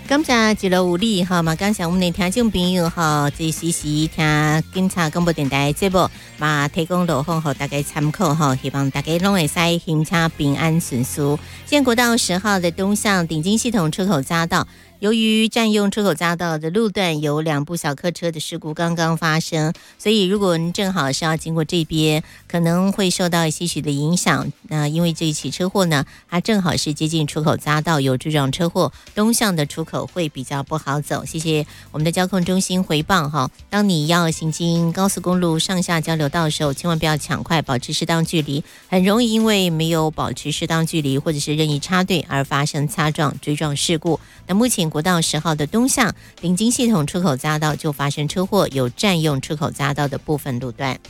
感谢一路有你哈嘛，感谢我们的听众朋友哈，这时时听警察广播电台节目嘛，提供路况给大家参考哈，希望大家拢会使行车平安顺遂。现国道10号的东向顶金系统出口匝道，由于占用出口匝道的路段有2部小客车的事故刚刚发生，所以如果您正好是要经过这边，可能会受到些许的影响。因为这一起车祸呢，它正好是接近出口匝道，有这种车祸，东向的出口会比较不好走。谢谢我们的交控中心回报哈，当你要行经高速公路上下交流道的时候，千万不要抢快，保持适当距离，很容易因为没有保持适当距离或者是任意插队而发生擦撞、追撞事故。那目前国道10号的东向顶金系统出口匝道就发生车祸，有占用出口匝道的部分路段。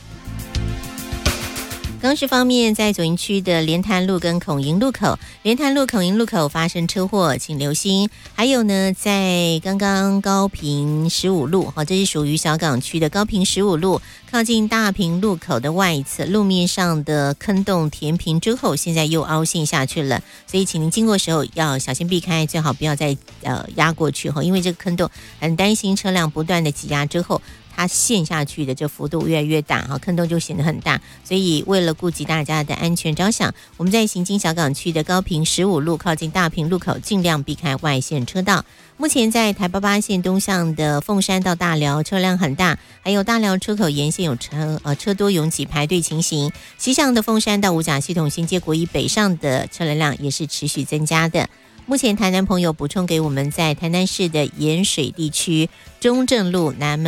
高雄方面，在左营区的莲潭路跟孔营路口，莲潭路、孔营路口发生车祸，请留心。还有呢，在刚刚高屏15路，这是属于小港区的高屏15路，靠近大屏路口的外侧路面上的坑洞填平之后，现在又凹陷下去了，所以请您经过的时候要小心避开，最好不要再压过去，因为这个坑洞很担心车辆不断的挤压之后，它陷下去的这幅度越来越大，坑洞就显得很大，所以为了顾及大家的安全着想，我们在行经小港区的高屏15路靠近大屏路口尽量避开外线车道。目前在台88线东向的凤山到大寮车辆很大，还有大寮出口沿线有车多拥挤排队情形，西向的凤山到五甲系统新街国一北上的车流量也是持续增加的。目前台南朋友补充给我们，在台南市的盐水地区中正路南门